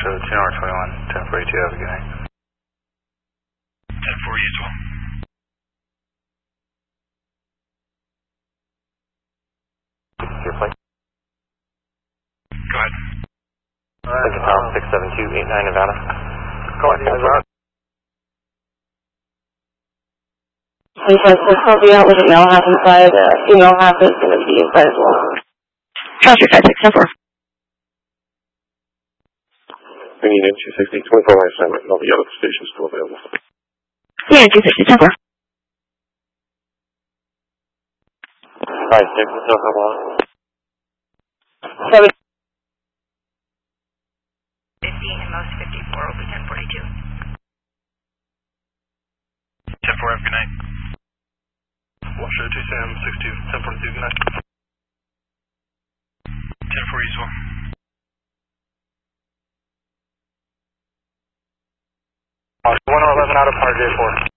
Washoe 2 21, 1042, have a good night. 10-4 usual. Your flight. Go ahead. Lincoln Town 67289 Nevada. Go ahead. He says we'll help you out with the male half inside. Female half is going to be inside as well. Traffic 5674. We need in 260, 24 hours assignment, and all the other stations still available. Yeah, 260, 10-4. 5-6, so how long? 7. 50 and most 54 will be 1042. 10-4, have a good night. Washoe 2 Sam 62, 1042, good night. 10-4 usual. 111 out of Park A4.